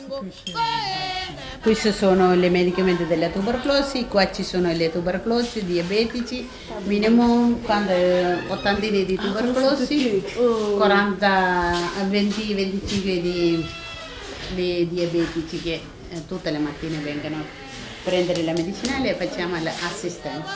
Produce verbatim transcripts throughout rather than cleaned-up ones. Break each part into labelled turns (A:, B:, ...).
A: Questi sono i medicamenti della tubercolosi, qua ci sono le tubercolosi, diabetici, minimo quando ottantini di tubercolosi, quaranta a venti venticinque di, di diabetici che eh, tutte le mattine vengono a prendere la medicinale e facciamo l'assistenza.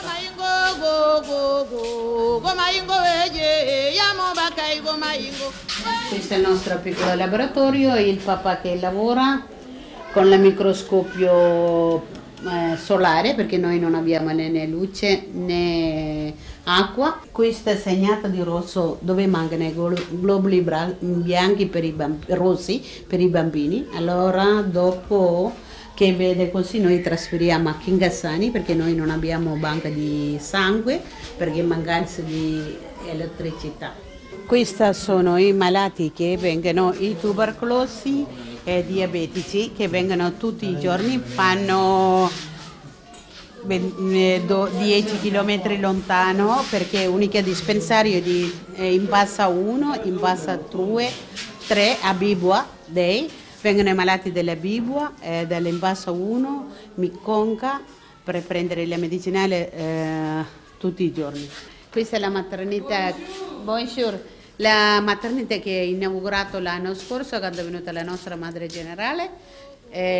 A: Questo è il nostro piccolo laboratorio, il papà che lavora con il microscopio eh, solare perché noi non abbiamo né, né luce né acqua. Questa è segnata di rosso dove mancano i globuli bianchi per i bambini, rossi per i bambini. Allora dopo che vede così noi trasferiamo a Kingassani perché noi non abbiamo banca di sangue perché mancanza di elettricità. Questi sono i malati che vengono, i tubercolosi e diabetici che vengono tutti i giorni, fanno dieci chilometri lontano perché l'unico dispensario di, eh, in bassa uno, in bassa due, tre a Bibua, dei, vengono i malati della Bibua, eh, dall'Imbassa uno, Miconca, per prendere la medicinale eh, tutti i giorni. Questa è la maternità, bonjour, la maternità che è inaugurato l'anno scorso quando è venuta la nostra madre generale. Eh,